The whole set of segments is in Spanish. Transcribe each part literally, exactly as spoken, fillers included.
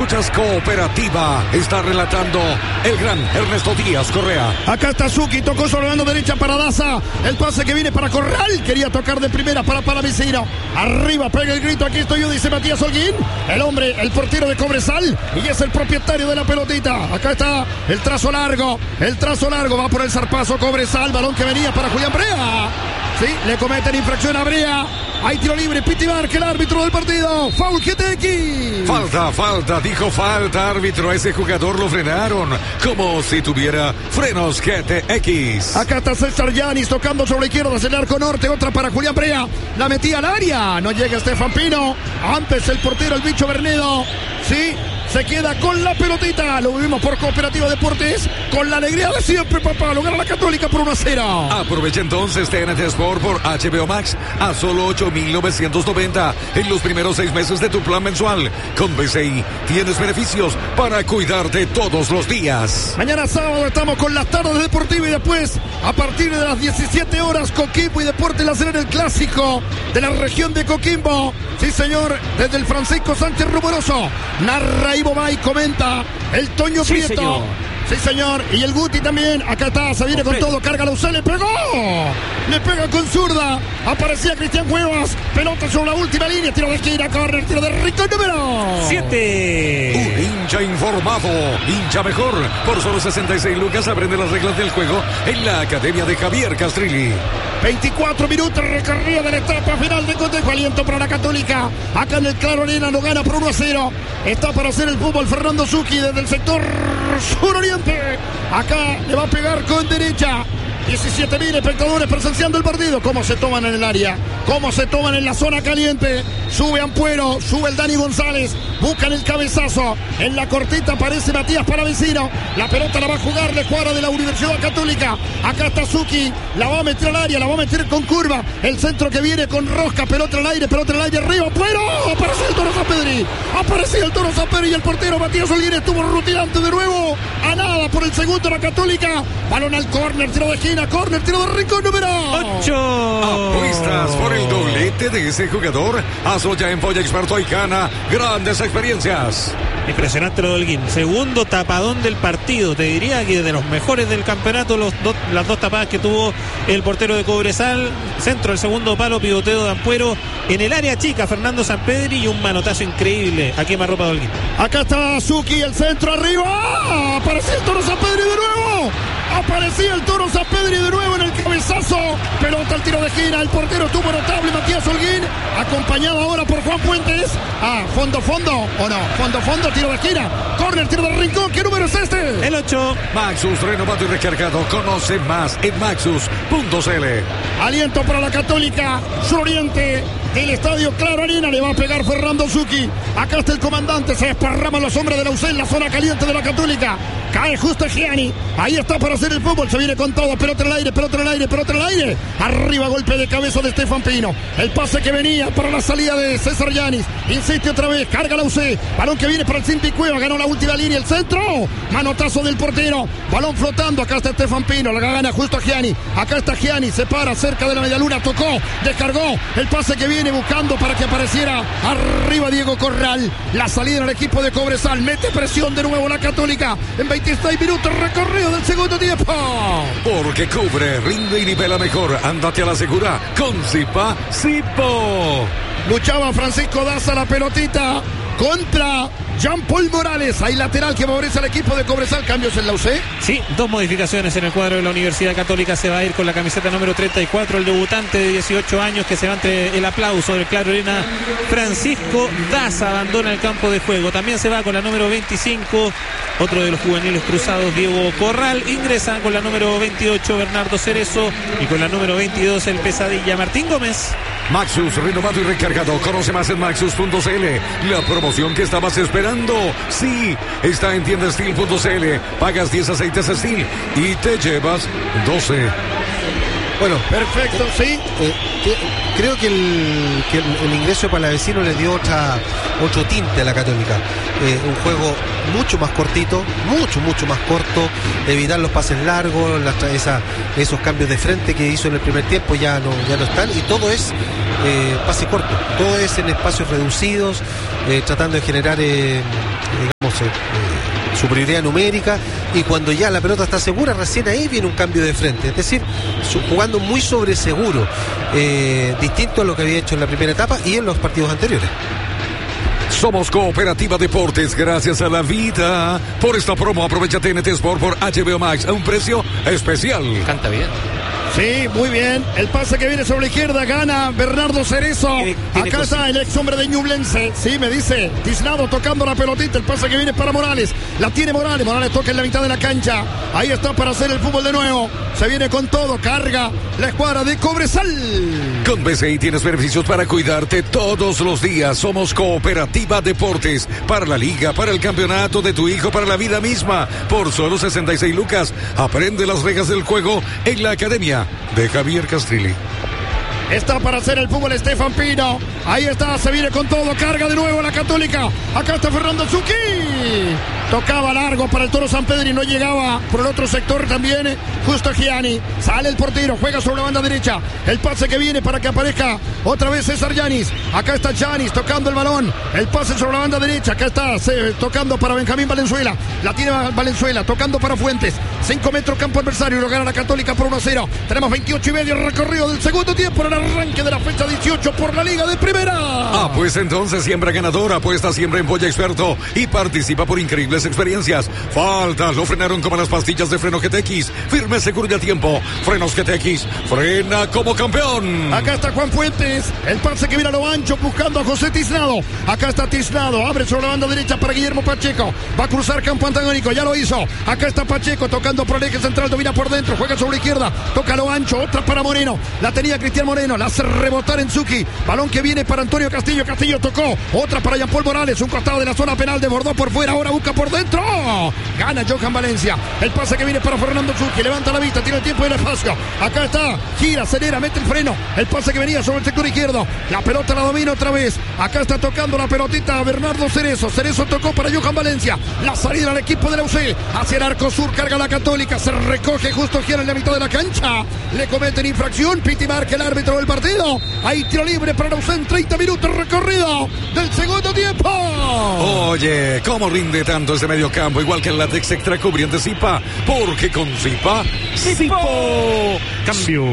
Muchas Cooperativa está relatando el gran Ernesto Díaz Correa. Acá está Suki, tocó sobre la mano derecha para Daza. El pase que viene para Corral, quería tocar de primera para Palavicino. Arriba pega el grito, aquí estoy yo, dice Matías Holguín. El hombre, el portero de Cobresal, y es el propietario de la pelotita. Acá está el trazo largo, el trazo largo, va por el zarpazo Cobresal, balón que venía para Julián Brea. Sí, le cometen infracción a Brea. Hay tiro libre, Piti Barque, el árbitro del partido. Foul G T X. Falta, falta, dijo falta, árbitro. A ese jugador lo frenaron como si tuviera frenos G T X. Acá está César Yanis tocando sobre la izquierda hacia el arco norte. Otra para Julián Brea. La metía al área. No llega Estefan Pino. Antes el portero, el bicho Bernedo. Sí. Se queda con la pelotita. Lo vivimos por Cooperativa Deportes. Con la alegría de siempre, papá. Lo gana la Católica por uno a cero. Aprovecha entonces T N T Sport por H B O Max a solo ocho mil novecientos noventa en los primeros seis meses de tu plan mensual. Con B C I tienes beneficios para cuidarte todos los días. Mañana sábado estamos con las tardes deportivas y después, a partir de las diecisiete horas, Coquimbo y Deportes La Serena, el clásico de la región de Coquimbo. Sí, señor, desde el Francisco Sánchez Rumoroso. Narra Ivo Bay, comenta el Toño Sí, Prieto. señor. Sí, señor. Y el Guti también. Acá está, se viene con todo. Carga la U C, le pegó. Le pega con zurda. Aparecía Cristian Cuevas. Pelota sobre la última línea. Tiro de esquina, corner, tiro de rico número Siete. Un hincha informado, hincha mejor. Por solo sesenta y seis lucas aprende las reglas del juego en la Academia de Javier Castrilli. veinticuatro minutos recorrido de la etapa final de cotejo. Aliento para la Católica. Acá en el Claro Arena lo gana por uno a cero. Está para hacer el fútbol Fernando Zucchi desde el sector suroriente. Acá le va a pegar con derecha. diecisiete mil espectadores presenciando el partido. Cómo se toman en el área, cómo se toman en la zona caliente. Sube Ampuero, sube el Dani González. Buscan el cabezazo. En la cortita aparece Matías Palavicino. La pelota la va a jugar la escuadra de la Universidad Católica. Acá está Zucchi. La va a meter al área, la va a meter con curva. El centro que viene con rosca. Pelota al aire, pelota al aire arriba. Ampuero. Apareció el Toro Zapedri. Apareció el Toro Zapedri y el portero Matías Holguín estuvo rutilante de nuevo. A nada por el segundo la Católica. Balón al córner, tiro de esquina. Córner, tiro de rincón número Ocho. Apuestas por el doblete de ese jugador. Hazlo ya en Polla Experto Aicana. Grandes experiencias. Impresionante lo de Holguín. Segundo tapadón del partido. Te diría que de los mejores del campeonato, los dos, las dos tapadas que tuvo el portero de Cobresal. Centro, el segundo palo, pivoteo de Ampuero. En el área chica, Fernando Sampedri y un manotazo increíble a quemarropa de Holguín. Acá está Zucchi, el centro arriba. ¡Ah! Apareció el Toro Zapedri de nuevo. Aparecía el Toro Zapedri de nuevo en el cabezazo. Pelota al tiro de esquina. El portero estuvo notable, Matías Holguín. Acompañado ahora por Juan Fuentes. Ah, fondo, fondo. ¿O no? Fondo, fondo, tiro de esquina. Corner, tiro de rincón. ¿Qué número es este? El ocho. Maxus, renovado y recargado. Conoce más en maxus punto c l. Aliento para la Católica. Suroriente del Estadio Claro Arena. Le va a pegar Fernando Zucchi. Acá está el comandante. Se desparraman los hombres de la U C en la zona caliente de la Católica. Cae justo Gianni. Ahí está para hacer el fútbol. Se viene con todo. Pelota en el aire, pelota en el aire, pelota en el aire. Arriba, golpe de cabeza de Estefan Pino. El pase que venía para la salida de César Yanis. Insiste otra vez. Carga la U C. Balón que viene para el Cinti Cueva. Ganó la última línea. El centro. Manotazo del portero. Balón flotando. Acá está Estefan Pino. La gana justo a Gianni. Acá está Gianni. Se para cerca de la medialuna. Tocó. Descargó. El pase que viene buscando para que apareciera arriba Diego Corral. La salida en el equipo de Cobresal. Mete presión de nuevo la Católica. En veintiséis minutos recorrido del segundo tiempo. Porque cubre, rinde y nivela mejor. Ándate a la segura con Zipa Zipo. Luchaba Francisco Daza la pelotita contra Jean Paul Morales. Hay lateral que favorece al equipo de Cobresal. Cambios en la U C. Sí, dos modificaciones en el cuadro de la Universidad Católica. Se va a ir con la camiseta número treinta y cuatro el debutante de dieciocho años que se va entre el aplauso del Claro Arena. Francisco Daza abandona el campo de juego. También se va con la número veinticinco, otro de los juveniles cruzados, Diego Corral. Ingresa con la número veintiocho Bernardo Cerezo y con la número veintidós el pesadilla Martín Gómez. Maxus, renovado y recargado. Conoce más en maxus punto c l. La promoción que estabas esperando. Sí, está en tienda steel punto c l. Pagas diez aceites Steel y te llevas doce. Bueno, Perfecto, sí. eh, que- creo que, el, que el, el ingreso de Palavecino le dio otra, otro tinte a la Católica. Eh, un juego mucho más cortito, mucho, mucho más corto. Evitar los pases largos, las tra- esa- esos cambios de frente que hizo en el primer tiempo ya no, ya no están. Y todo es eh, pase corto, todo es en espacios reducidos, eh, tratando de generar eh, imponiéndose. Eh, superioridad numérica, y cuando ya la pelota está segura, recién ahí viene un cambio de frente, es decir, su, jugando muy sobre seguro, eh, distinto a lo que había hecho en la primera etapa y en los partidos anteriores. Somos Cooperativa Deportes, gracias a la vida. Por esta promo aprovecha T N T Sport por H B O Max a un precio especial. Canta bien. Sí, muy bien. El pase que viene sobre la izquierda gana Bernardo Cerezo. Tiene, tiene Acá cosas. está el ex hombre de Ñublense. Sí, me dice Tiznado tocando la pelotita. El pase que viene para Morales. La tiene Morales. Morales toca en la mitad de la cancha. Ahí está para hacer el fútbol de nuevo. Se viene con todo. Carga la escuadra de Cobresal. Con B C I tienes beneficios para cuidarte todos los días. Somos Cooperativa Deportes. Para la liga, para el campeonato de tu hijo, para la vida misma. Por solo sesenta y seis lucas. Aprende las reglas del juego en la academia de Javier Castrilli. Está para hacer el fútbol Estefan Pino. Ahí está, se viene con todo. Carga de nuevo la Católica. Acá está Fernando Zucchi. Tocaba largo para el Toro San Pedro y no llegaba por el otro sector también. Justo Gianni. Sale el portero, juega sobre la banda derecha. El pase que viene para que aparezca otra vez César Yanis. Acá está Yanis tocando el balón. El pase sobre la banda derecha. Acá está se, tocando para Benjamín Valenzuela. La tiene Valenzuela, tocando para Fuentes. cinco metros campo adversario. Lo gana la Católica por uno a cero. Tenemos veintiocho y medio recorrido del segundo tiempo en el arranque de la fecha dieciocho por la Liga de Primera. Ah, pues entonces siembra ganador, apuesta siempre en Polla Experto y participa por increíbles experiencias. Falta, lo frenaron como las pastillas de freno G T X. Firme, seguro y a tiempo. Frenos G T X, frena como campeón. Acá está Juan Fuentes, el pase que viene a lo ancho buscando a José Tiznado. Acá está Tiznado, abre sobre la banda derecha para Guillermo Pacheco. Va a cruzar campo antagónico, ya lo hizo. Acá está Pacheco tocando por el eje central, domina por dentro, juega sobre la izquierda, toca a lo ancho, otra para Moreno. La tenía Cristian Moreno, la hace rebotar en Zucchi. Balón que viene para Antonio Castillo, Castillo tocó. Otra para Jean Paul Morales, un costado de la zona penal, desbordó por fuera, ahora busca por dentro. Gana Johan Valencia. El pase que viene para Fernando Zucchi, levanta la vista, tiene el tiempo y el espacio. Acá está, gira, acelera, mete el freno. El pase que venía sobre el sector izquierdo. La pelota la domina otra vez. Acá está tocando la pelotita a Bernardo Cerezo. Cerezo tocó para Johan Valencia. La salida al equipo de la U C. Hacia el arco sur, carga la Católica. Se recoge justo gira en la mitad de la cancha. Le cometen infracción. Piti marca el árbitro del partido. Hay tiro libre para la U C en treinta minutos recorrido del segundo tiempo. Oye, ¿cómo rinde tanto ese medio campo? Igual que el látex extra cubriente Zipa. Porque con Zipa, Zipo. Cambio.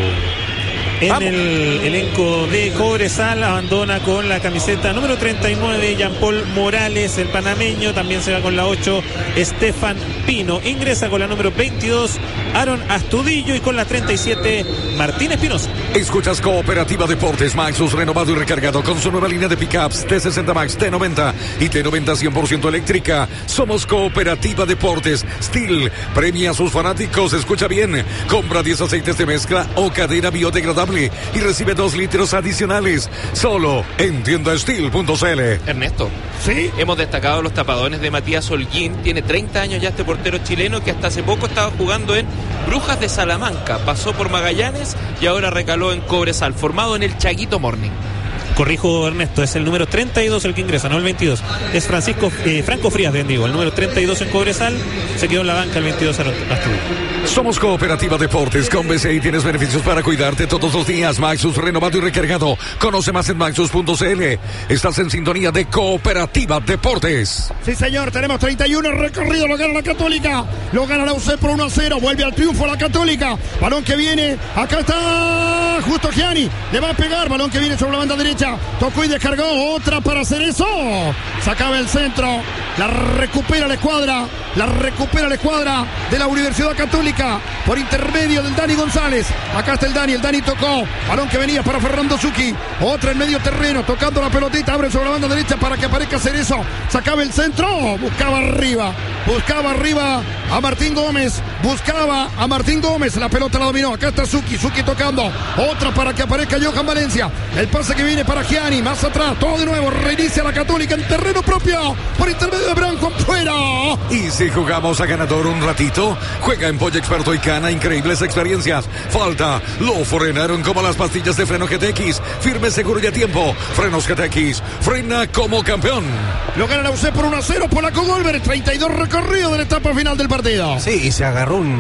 En Vamos. el elenco de Cobresal abandona con la camiseta número treinta y nueve Jean Paul Morales, el panameño. También se va con la ocho Estefan Pino. Ingresa con la número veintidós Aaron Astudillo y con la treinta y siete Martín Espinosa. Escuchas Cooperativa Deportes. Maxus renovado y recargado con su nueva línea de pickups T sesenta Max, T noventa y T noventa cien por ciento eléctrica. Somos Cooperativa Deportes. Steel premia a sus fanáticos. Escucha bien. Compra diez aceites de mezcla o cadena biodegradable y recibe dos litros adicionales. Solo en tienda steel punto c l. Ernesto, Sí. hemos destacado los tapadones de Matías Holguín. Tiene treinta años ya este portero chileno que hasta hace poco estaba jugando en Brujas de Salamanca. Pasó por Magallanes y ahora recaló en Cobresal, formado en el Chaguito Morning. Corrijo, Ernesto, es el número treinta y dos el que ingresa, no el veintidós. Es Francisco eh, Franco Frías, bien digo, el número treinta y dos en Cobresal. Se quedó en la banca el veintidós Astudillo. Somos Cooperativa Deportes. Con B C I tienes beneficios para cuidarte todos los días. Maxus renovado y recargado. Conoce más en maxus punto c l. Estás en sintonía de Cooperativa Deportes. Sí, señor, tenemos treinta y uno recorrido, lo gana la Católica, lo gana la U C por uno a cero, vuelve al triunfo la Católica, balón que viene, acá está Justo Gianni, le va a pegar, balón que viene sobre la banda derecha, tocó y descargó, otra para hacer eso, sacaba el centro, la recupera la escuadra, la recupera la escuadra de la Universidad Católica, por intermedio del Dani González, acá está el Dani, el Dani tocó, balón que venía para Fernando Zucchi, otra en medio terreno, tocando la pelotita, abre sobre la banda derecha para que aparezca Cerezo, sacaba el centro, buscaba arriba, buscaba arriba a Martín Gómez, buscaba a Martín Gómez, la pelota la dominó, acá está Zucchi, Zucchi tocando, otra para que aparezca Johan Valencia, el pase que viene para Gianni, más atrás, todo de nuevo, reinicia la Católica en terreno propio, por intermedio de Branco, fuera. Y si jugamos a ganador un ratito, juega en Polla Experto y gana increíbles experiencias. Falta, lo frenaron como las pastillas de freno G T X, firme, seguro y a tiempo. Frenos G T X, frena como campeón. Lo gana la U C por uno a cero por la Cogolver, treinta y dos recorrido de la etapa final del partido. Sí, y se agarró un, un,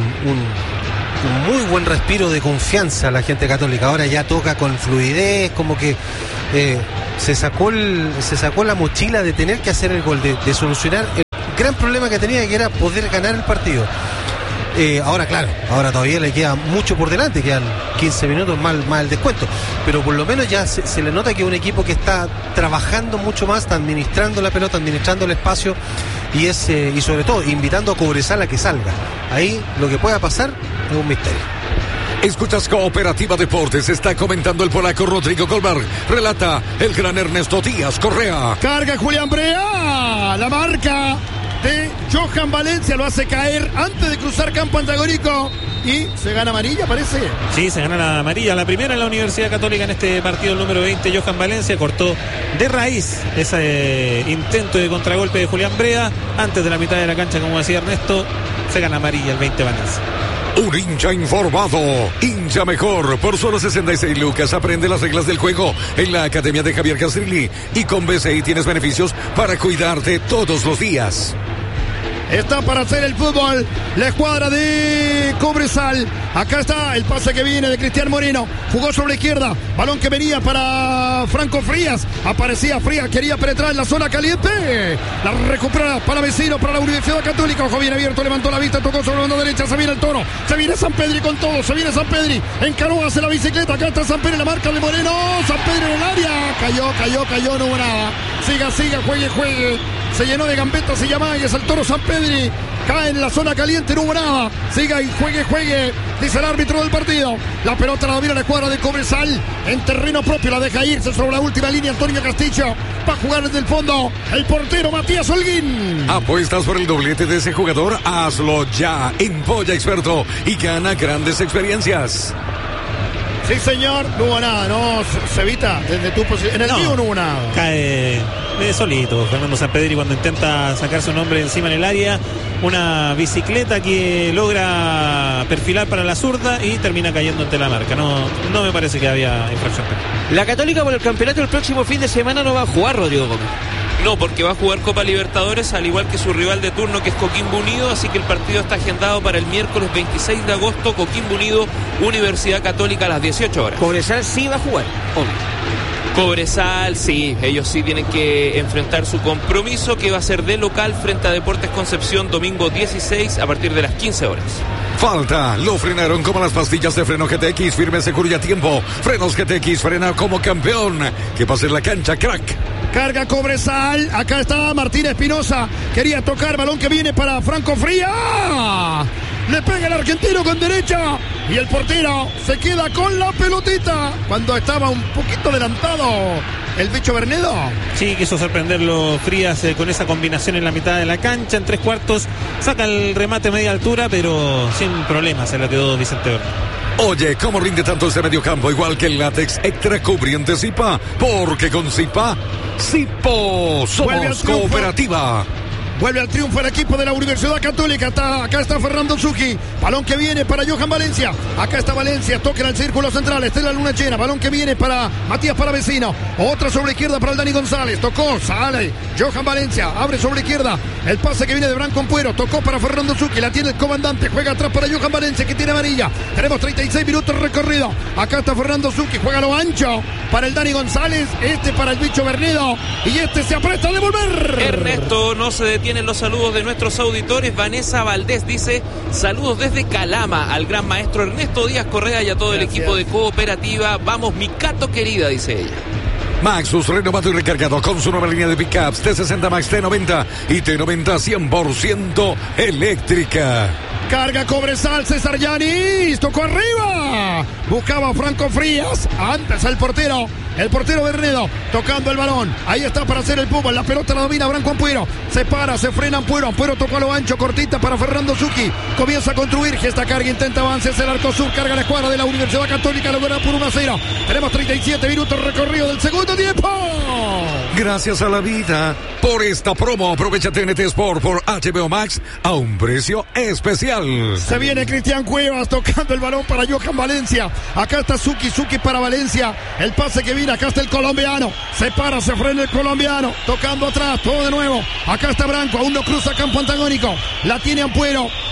un muy buen respiro de confianza la gente Católica. Ahora ya toca con fluidez, como que eh, se sacó el, se sacó la mochila de tener que hacer el gol, de, de solucionar el gran problema que tenía, que era poder ganar el partido. Eh, ahora claro, ahora todavía le queda mucho por delante, quedan quince minutos más, más el descuento, pero por lo menos ya se, se le nota que es un equipo que está trabajando mucho más, está administrando la pelota, administrando el espacio y es eh, y sobre todo invitando a Cobresal a que salga. Ahí lo que pueda pasar es un misterio. Escuchas Cooperativa Deportes, está comentando el polaco Rodrigo Goldberg, relata el gran Ernesto Díaz Correa. Carga Julián Brea, la marca de Johan Valencia lo hace caer antes de cruzar campo antagónico y se gana amarilla, parece. Sí, se gana la amarilla, la primera en la Universidad Católica en este partido, el número veinte, Johan Valencia, cortó de raíz ese intento de contragolpe de Julián Brea antes de la mitad de la cancha, como decía Ernesto, se gana amarilla el veinte Valencia. Un hincha informado, hincha mejor. Por solo sesenta y seis lucas aprende las reglas del juego en la Academia de Javier Castrilli. Y con B C I tienes beneficios para cuidarte todos los días. Está para hacer el fútbol la escuadra de Cobresal. Acá está el pase que viene de Cristian Moreno. Jugó sobre la izquierda. Balón que venía para Franco Frías. Aparecía Frías, quería penetrar en la zona caliente. La recupera para Vecino, para la Universidad Católica. Ojo bien abierto, levantó la vista, tocó sobre la banda derecha. Se viene el Toro. Se viene San Pedri con todo. Se viene San Pedri. Encaró, hace la bicicleta. Acá está San Pedri, la marca de Moreno. San Pedri en el área. Cayó, cayó, cayó. No hubo nada. Siga, siga, juegue, juegue. Se llenó de gambetas y llamayas el Toro San Pedri. Cae en la zona caliente, no hubo nada. Siga y juegue, juegue. Dice el árbitro del partido. La pelota la domina la escuadra de Cobresal. En terreno propio la deja irse sobre la última línea Antonio Castillo. Va a jugar desde el fondo el portero Matías Holguín. ¿Apuestas por el doblete de ese jugador? Hazlo ya en Polla Experto y gana grandes experiencias. Sí, señor, no hubo nada, no, Cevita, desde tu posición. En el vivo no, no hubo nada. Cae de solito Fernando Sampedri cuando intenta sacar su nombre encima en el área. Una bicicleta que logra perfilar para la zurda y termina cayendo ante la marca. No, no me parece que había infracción. La Católica por el campeonato el próximo fin de semana no va a jugar, Rodrigo Gómez. No, porque va a jugar Copa Libertadores, al igual que su rival de turno, que es Coquimbo Unido, así que el partido está agendado para el miércoles veintiséis de agosto, Coquimbo Unido, Universidad Católica a las dieciocho horas. Cobresal sí va a jugar, obvio. Cobresal, sí, ellos sí tienen que enfrentar su compromiso, que va a ser de local frente a Deportes Concepción, domingo dieciséis a partir de las quince horas. Falta, lo frenaron como las pastillas de freno G T X, firme, seguro y a tiempo. Frenos G T X, frena como campeón. Que pase en la cancha, crack. Carga Cobresal, acá está Martín Espinosa, quería tocar, balón que viene para Franco Frías. Le pega el argentino con derecha y el portero se queda con la pelotita cuando estaba un poquito adelantado el bicho Bernedo. Sí, quiso sorprenderlo Frías eh, con esa combinación en la mitad de la cancha, en tres cuartos, saca el remate a media altura, pero sin problemas se lo quedó Vicente Bernedo. Oye, ¿cómo rinde tanto este mediocampo? Igual que el látex extra cubriente Zipa, porque con Zipa, Zipo, somos cooperativa. Vuelve al triunfo el equipo de la Universidad Católica. Está, acá está Fernando Zucchi. Balón que viene para Johan Valencia. Acá está Valencia. Toca en el círculo central. Está en la luna llena. Balón que viene para Matías Palavecino. Otra sobre la izquierda para el Dani González. Tocó. Sale. Johan Valencia. Abre sobre la izquierda. El pase que viene de Branco Ampuero. Tocó para Fernando Zucchi. La tiene el comandante. Juega atrás para Johan Valencia, que tiene amarilla. Tenemos treinta y seis minutos recorrido. Acá está Fernando Zucchi. Juega lo ancho para el Dani González. Este para el bicho Bernedo. Y este se apresta a devolver. Ernesto no se detiene. Tienen los saludos de nuestros auditores. Vanessa Valdés dice: saludos desde Calama al gran maestro Ernesto Díaz Correa y a todo Gracias. El equipo de Cooperativa. Vamos, mi Cato querida, dice ella. Maxus renovado y recargado con su nueva línea de pickups T sesenta Max, T noventa y T noventa cien por ciento eléctrica. Carga Cobresal, César Yanis, tocó arriba, buscaba a Franco Frías, antes el portero, el portero Bernedo, tocando el balón, ahí está para hacer el fútbol, la pelota la domina Branco Ampuero, se para, se frena Ampuero, Ampuero tocó a lo ancho, cortita para Fernando Zucchi, comienza a construir, gesta carga, intenta avance hacia el arco sur, carga la escuadra de la Universidad Católica, lo gana por uno a cero, tenemos treinta y siete minutos recorrido del segundo tiempo. Gracias a la vida por esta promo, aprovecha T N T Sport por H B O Max a un precio especial. Se viene Cristian Cuevas tocando el balón para Johan Valencia. Acá está Zucchi, Zucchi para Valencia. El pase que viene, acá está el colombiano. Se para, se frena el colombiano. Tocando atrás, todo de nuevo. Acá está Branco, aún no cruza campo antagónico. La tiene Ampuero.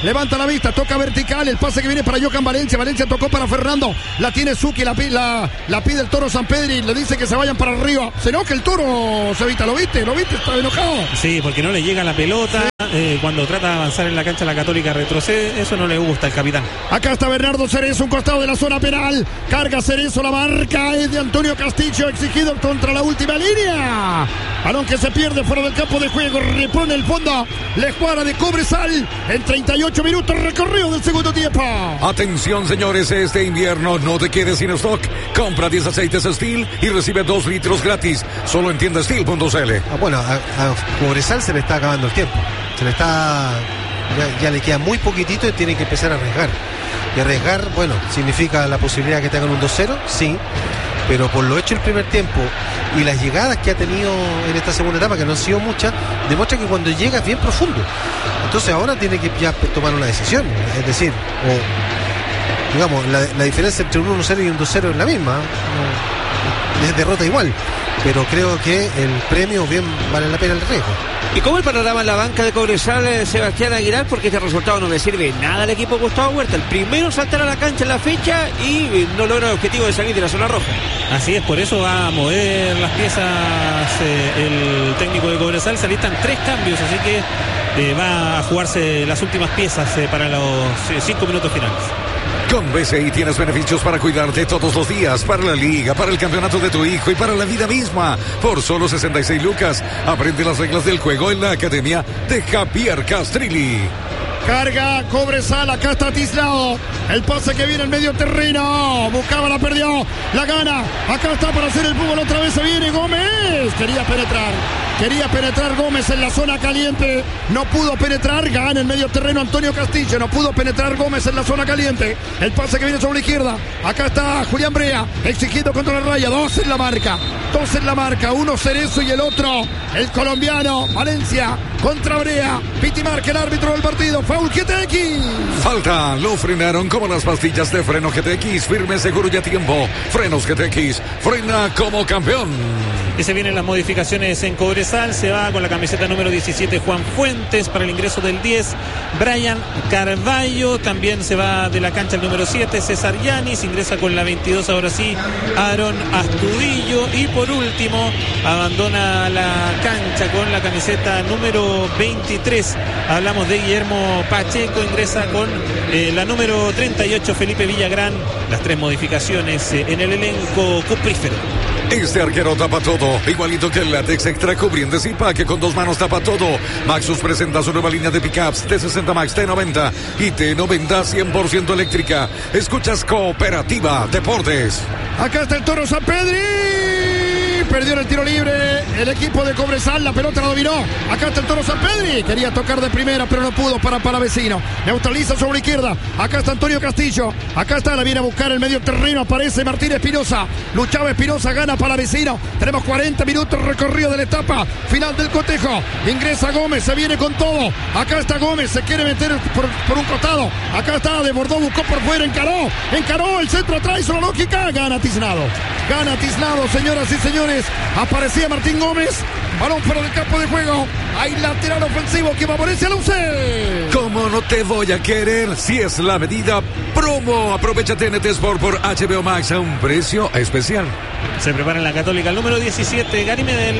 levanta la vista, toca vertical, el pase que viene para Johan Valencia, Valencia tocó para Fernando, la tiene Zucchi, la, la, la pide el Toro Sampedri, le dice que se vayan para arriba, se enoja el Toro, Cevita, ¿lo viste? ¿Lo viste? Está enojado. Sí, porque no le llega la pelota, eh, cuando trata de avanzar en la cancha la Católica retrocede, eso no le gusta al capitán. Acá está Bernardo Cerezo, un costado de la zona penal, carga Cerezo, la marca es de Antonio Castillo, exigido contra la última línea, balón que se pierde fuera del campo de juego, repone el fondo, la escuadra de Cobresal en treinta y ocho minutos recorrido del segundo tiempo. Atención señores, este invierno no te quedes sin stock, compra diez aceites Steel y recibe dos litros gratis, solo en tienda steel punto c l. Ah, bueno, a, a Cobresal se le está acabando el tiempo, se le está, ya, ya le queda muy poquitito y tiene que empezar a arriesgar. Y arriesgar, bueno, significa la posibilidad que tengan un dos cero, sí, pero por lo hecho el primer tiempo y las llegadas que ha tenido en esta segunda etapa, que no han sido muchas, demuestra que cuando llega es bien profundo. Entonces ahora tiene que ya tomar una decisión, es decir, o, digamos, la, la diferencia entre un uno cero y un dos cero es la misma, no, es derrota igual, pero creo que el premio bien vale la pena el riesgo. ¿Y cómo el panorama en la banca de Cobresal, eh, Sebastián Aguilar? Porque este resultado no le sirve nada al equipo de Gustavo Huerta. El primero saltar a la cancha en la fecha y eh, no logra el objetivo de salir de la zona roja. Así es, por eso va a mover las piezas eh, el técnico de Cobresal. Se alistan tres cambios, así que eh, va a jugarse las últimas piezas eh, para los eh, cinco minutos finales. Con B C I tienes beneficios para cuidarte todos los días, para la liga, para el campeonato de tu hijo y para la vida misma. Por solo sesenta y seis lucas, aprende las reglas del juego en la academia de Javier Castrilli. Carga Cobresal, acá está Tislao, el pase que viene en medio terreno, buscaba, la perdió, la gana, acá está para hacer el fútbol, otra vez se viene Gómez, quería penetrar, quería penetrar Gómez en la zona caliente, no pudo penetrar, gana en medio terreno Antonio Castillo, no pudo penetrar Gómez en la zona caliente, el pase que viene sobre la izquierda, acá está Julián Brea, exigido contra la raya, dos en la marca, dos en la marca, uno Cerezo y el otro, el colombiano, Valencia, contra Brea, Piti marca el árbitro del partido, foul G T X. Falta, lo frenaron como las pastillas de freno G T X, firme, seguro y a tiempo. Frenos G T X, frena como campeón. Y se vienen las modificaciones en Cobresal, se va con la camiseta número diecisiete Juan Fuentes para el ingreso del diez, Brian Carballo, también se va de la cancha el número siete, César Yanis, ingresa con la veintidós ahora sí, Aaron Astudillo, y por último abandona la cancha con la camiseta número veintitrés, hablamos de Guillermo Pacheco, ingresa con eh, la número treinta y ocho Felipe Villagrán, las tres modificaciones eh, en el elenco cuprífero. Este arquero tapa todo, igualito que el látex extra cubriendo Zipa, que con dos manos tapa todo. Maxus presenta su nueva línea de pickups T sesenta Max, T noventa y T noventa cien por ciento eléctrica. Escuchas Cooperativa Deportes. Acá está el Toro Sampedri, perdió en el tiro libre el equipo de Cobresal, la pelota la dominó, acá está el Toro Sampedri, quería tocar de primera pero no pudo para Palavecino, neutraliza sobre la izquierda, acá está Antonio Castillo, acá está, la viene a buscar el medio terreno, aparece Martín Espinosa, luchaba Espinosa, gana Palavecino, tenemos cuarenta minutos recorrido de la etapa final del cotejo, ingresa Gómez, se viene con todo, acá está Gómez, se quiere meter por, por un costado, acá está, desbordó, buscó por fuera, encaró, encaró, el centro atrás, hizo la lógica, gana Tiznado, gana Tiznado, señoras y señores, aparecía Martín Gómez, balón fuera del campo de juego, hay lateral ofensivo que favorece a la U C. ¿Cómo no te voy a querer si es la medida promo? Aprovecha T N T Sport por H B O Max a un precio especial. Se prepara en la Católica el número diecisiete, Gary Medel.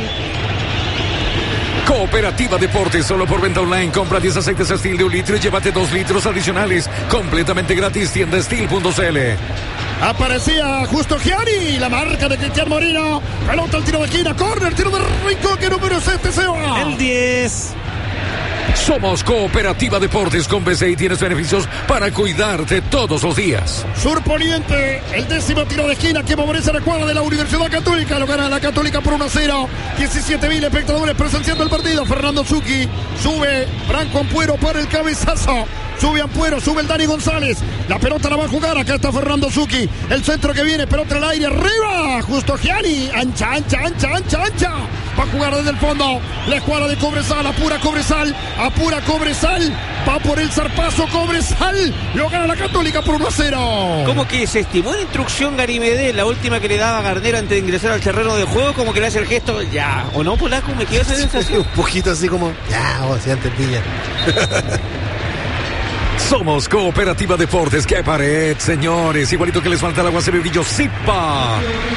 Cooperativa Deportes, solo por venta online. Compra diez aceites Steel de un litro y llévate dos litros adicionales. Completamente gratis, tienda steel punto c l. Aparecía Justo Gianni, la marca de Cristian Moreno. Pelota al tiro de esquina, córner, tiro de Rincón, que número siete se va. El diez. Somos Cooperativa Deportes, con B C I tienes beneficios para cuidarte todos los días. Sur Poniente, el décimo tiro de esquina que favorece la cuadra de la Universidad Católica. Lo gana la Católica por uno a cero. diecisiete mil espectadores presenciando el partido. Fernando Zucchi sube, Franco Ampuero para el cabezazo. Sube Ampuero, sube el Dani González. La pelota la va a jugar. Acá está Fernando Zucchi. El centro que viene, pelota al aire. Arriba, Justo Gianni. Ancha, ancha, ancha, ancha, ancha. Va a jugar desde el fondo. La escuadra de Cobresal. Apura Cobresal. Apura Cobresal. Va por el zarpazo Cobresal. Lo gana la Católica por uno a cero. Como que se estimó la instrucción Gary Medel, la última que le daba a Garnero antes de ingresar al terreno de juego. Como que le hace el gesto. Ya. ¿O no, Polaco? Me quedó esa sensación. Un poquito así como. Ya, o sea, entendí ya. Somos Cooperativa Deportes. ¡Qué pared, señores! Igualito que les falta el agua Cebevillo Zipa.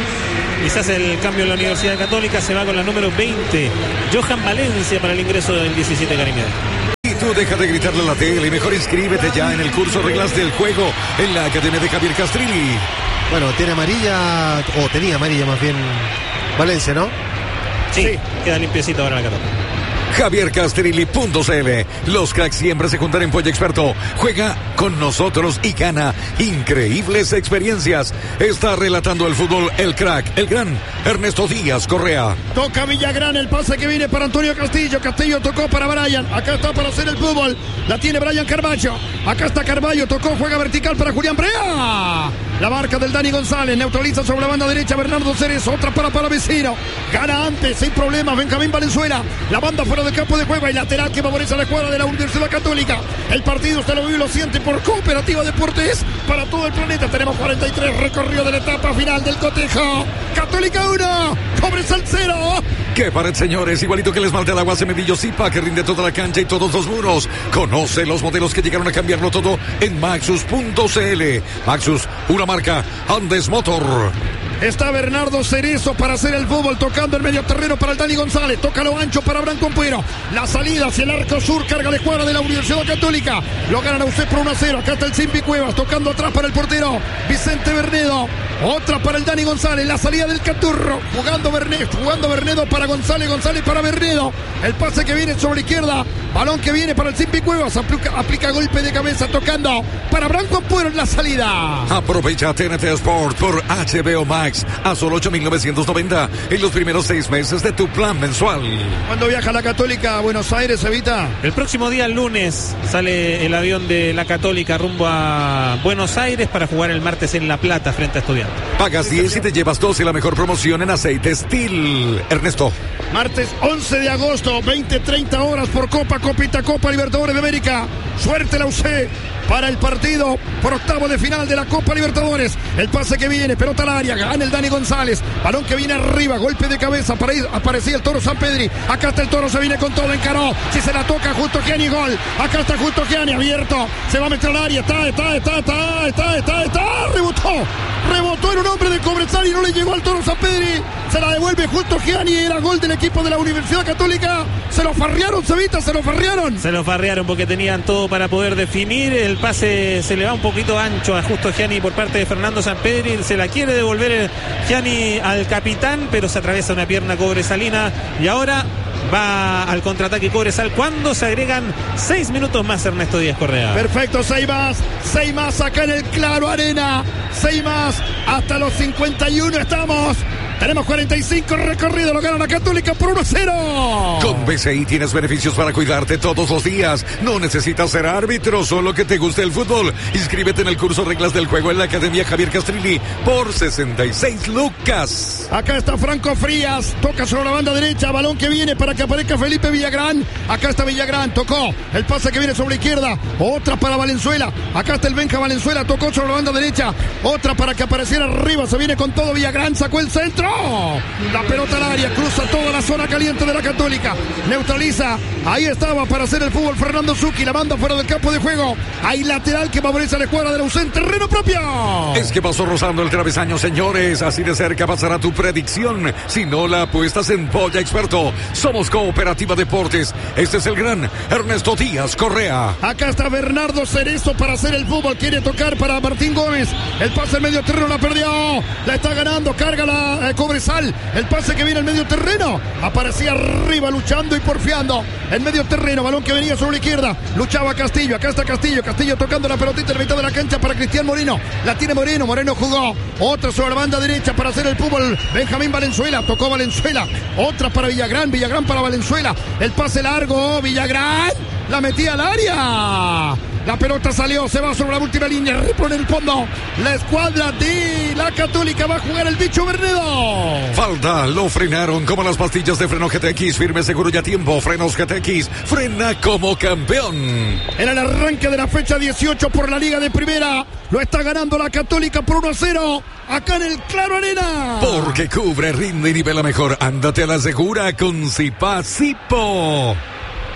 Y se hace el cambio en la Universidad Católica. Se va con la número veinte, Johan Valencia, para el ingreso del diecisiete, Cariño. Y tú deja de gritarle a la tele y mejor inscríbete ya en el curso Reglas del Juego en la Academia de Javier Castrilli. Bueno, tiene amarilla, o tenía amarilla más bien Valencia, ¿no? Sí, sí. Queda limpiecito ahora la Católica. Javier Castrilli punto c l. Los cracks siempre se juntan en Polla Experto. Juega con nosotros y gana increíbles experiencias. Está relatando el fútbol el crack, el gran Ernesto Díaz Correa. Toca Villagrán, el pase que viene para Antonio Castillo. Castillo tocó para Brian. Acá está para hacer el fútbol. La tiene Brian Carballo. Acá está Carballo. Tocó, juega vertical para Julián Brea. La marca del Dani González. Neutraliza sobre la banda derecha Bernardo Cerezo. Otra para Palavecino. Gana antes, sin problemas, Benjamín Valenzuela. La banda fuera del campo de juego y lateral que favorece a la escuadra de la Universidad Católica. El partido usted lo vive y lo siente por Cooperativa Deportes para todo el planeta. Tenemos cuarenta y tres recorridos de la etapa final del cotejo. Católica uno, Cobresal cero. ¡Qué pared, señores! Igualito que les malta el agua Cebevillo Zipa, que rinde toda la cancha y todos los muros. Conoce los modelos que llegaron a cambiarlo todo en Maxus punto c l. Maxus, una marca Andes Motor. Está Bernardo Cerezo para hacer el fútbol, tocando el medio terreno para el Dani González. Toca lo ancho para Branco Ampuero. La salida hacia el arco sur, carga la escuadra de la Universidad Católica. Lo ganan a usted por uno a cero. Acá está el Simpi Cuevas, tocando atrás para el portero Vicente Bernedo. Otra para el Dani González, la salida del Caturro. Jugando Bernedo, jugando Bernedo para González, González para Bernedo. El pase que viene sobre la izquierda. Balón que viene para el Simpi Cuevas. Aplica, aplica golpe de cabeza, tocando para Branco Ampuero en la salida. Aprovecha T N T Sport por H B O Max a solo ocho mil novecientos noventa en los primeros seis meses de tu plan mensual. ¿Cuándo viaja la Católica a Buenos Aires, Evita? El próximo día, lunes, sale el avión de la Católica rumbo a Buenos Aires para jugar el martes en La Plata frente a Estudiantes. Pagas diez y te llevas doce, la mejor promoción en aceite Steel. Ernesto. Martes once de agosto, veinte treinta horas por Copa, Copita, Copa Libertadores de América. Suerte la U C para el partido por octavo de final de la Copa Libertadores. El pase que viene, pelota al área, gana el Dani González. Balón que viene arriba, golpe de cabeza, para ir, aparecía el Toro San Pedri. Acá está el Toro, se viene con todo, encaró. Si se la toca, Justo Gianni, gol. Acá está Justo Gianni, abierto. Se va a meter al área, está, está, está, está, está, está, está. Rebotó, rebotó en un hombre de Cobresal y no le llegó al Toro San Pedri. Se la devuelve Justo Gianni, era gol del equipo de la Universidad Católica. Se lo farrearon, Cevita, se lo farrearon. Se lo farrearon porque tenían todo para poder definir. El pase se le va un poquito ancho a Justo Gianni por parte de Fernando Sampedri. Se la quiere devolver Gianni al capitán, pero se atraviesa una pierna cobresalina. Y ahora va al contraataque Cobresal cuando se agregan seis minutos más, Ernesto Díaz Correa. Perfecto, seis más, seis más acá en el Claro Arena. Seis más, hasta los cincuenta y uno estamos. Tenemos cuarenta y cinco recorridos, lo gana la Católica por uno a cero. Con B C I tienes beneficios para cuidarte todos los días. No necesitas ser árbitro, solo que te guste el fútbol. Inscríbete en el curso Reglas del Juego en la Academia Javier Castrilli por sesenta y seis lucas. Acá está Franco Frías, toca sobre la banda derecha, balón que viene para que aparezca Felipe Villagrán. Acá está Villagrán, tocó, el pase que viene sobre la izquierda, otra para Valenzuela. Acá está el Benja Valenzuela, tocó sobre la banda derecha, otra para que apareciera arriba, se viene con todo Villagrán, sacó el centro. La pelota al área, cruza toda la zona caliente de la Católica, neutraliza, ahí estaba para hacer el fútbol Fernando Zucchi, la banda fuera del campo de juego. Hay lateral que favorece a la escuadra de la U C en terreno propio. Es que pasó rozando el travesaño, señores. Así de cerca pasará tu predicción. Si no la apuestas en Polla Experto. Somos Cooperativa Deportes. Este es el gran Ernesto Díaz Correa. Acá está Bernardo Cerezo para hacer el fútbol. Quiere tocar para Martín Gómez. El pase al medio terreno la perdió. La está ganando. Carga la eh, Cobresal. El pase que viene al medio terreno. Aparecía arriba luchando y porfiando. El medio terreno. Balón que venía sobre la izquierda. Luchaba Castillo. Acá está Castillo. Castillo tocando la pelotita en la mitad de la cancha para Cristian Moreno. La tiene Moreno. Moreno jugó. Otra sobre la banda derecha para hacer el fútbol. Benjamín Valenzuela. Tocó Valenzuela. Otra para Villagrán. Villagrán para Valenzuela. El pase largo. Villagrán. La metía al área. La pelota salió, se va sobre la última línea, repone el fondo. La escuadra de la Católica va a jugar el bicho Bernedo. Falta, lo frenaron como las pastillas de freno G T X. Firme, seguro y a tiempo. Frenos G T X, frena como campeón. En el arranque de la fecha dieciocho por la Liga de Primera, lo está ganando la Católica por uno a cero. Acá en el Claro Arena. Porque cubre, rinde y nivela mejor. Ándate a la segura con Zipa Zipo.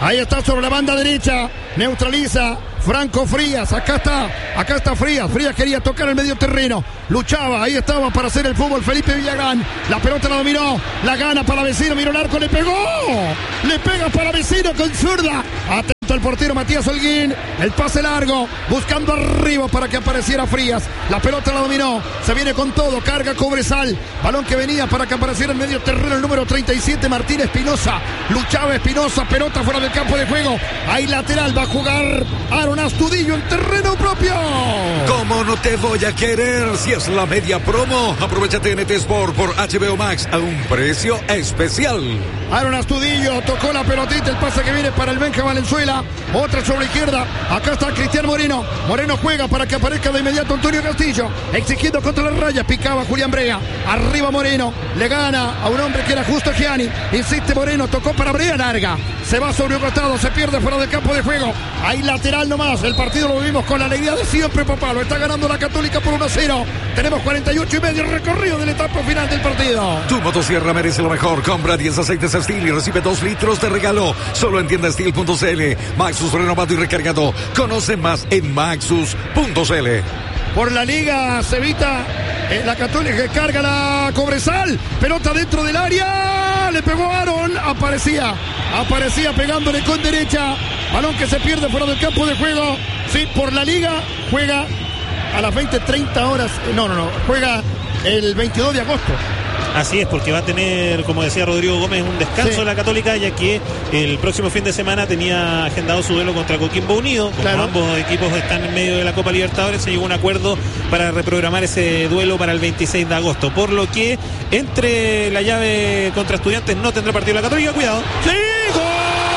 Ahí está sobre la banda derecha. Neutraliza Franco Frías. Acá está. Acá está Frías. Frías quería tocar el medio terreno. Luchaba. Ahí estaba para hacer el fútbol Felipe Villagán. La pelota la dominó. La gana para Vecino. Miró el arco. Le pegó. Le pega para Vecino con zurda. Atento el portero Matías Holguín. El pase largo. Buscando arriba para que apareciera Frías. La pelota la dominó. Se viene con todo. Carga Cobresal. Balón que venía para que apareciera en medio terreno el número treinta y siete Martín Espinosa. Luchaba Espinosa. Pelota fuera del campo de juego. Ahí lateral. Va a jugar Aaron Astudillo en terreno propio. ¿Cómo no te voy a querer si es la media promo? Aprovecha T N T Sport por H B O Max a un precio especial. Aaron Astudillo tocó la pelotita. El pase que viene para el Benja Valenzuela. Otra sobre la izquierda. Acá está Cristian Moreno. Moreno juega para que aparezca de inmediato Antonio Castillo. Exigiendo contra la raya. Picaba Julián Brea. Arriba Moreno. Le gana a un hombre que era Justo Gianni. Insiste Moreno. Tocó para Brea. Larga. Se va sobre un costado. Se pierde fuera del campo de juego. Ahí lateral nomás. El partido lo vivimos con la alegría de siempre, papá. Lo está ganando la Católica por uno a cero. Tenemos cuarenta y ocho y medio recorrido de la etapa final del partido. Tu motosierra merece lo mejor. Compra diez aceites Steel y recibe dos litros de regalo. Solo en tienda steel punto c l. Maxus renovado y recargado. Conoce más en maxus punto c l. Por la Liga Cevita, eh, la Católica que carga la Cobresal. Pelota dentro del área. Le pegó Aaron. Aparecía. Aparecía pegándole con derecha. Balón que se pierde fuera del campo de juego. Sí, por la Liga juega a las veinte treinta horas. No, no, no. Juega el veintidós de agosto. Así es, porque va a tener, como decía Rodrigo Gómez, un descanso sí. en la Católica, ya que el próximo fin de semana tenía agendado su duelo contra Coquimbo Unido. Como claro. ambos equipos están en medio de la Copa Libertadores, se llegó a un acuerdo para reprogramar ese duelo para el veintiséis de agosto. Por lo que entre la llave contra Estudiantes no tendrá partido la Católica. Cuidado. ¡Sí! ¡Gol!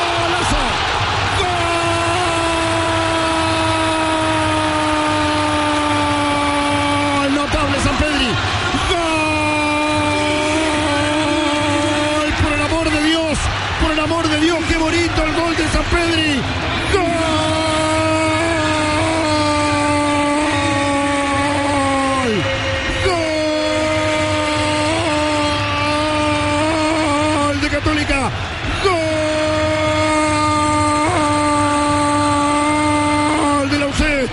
Pedri, gol, gol de Católica, gol de la U C,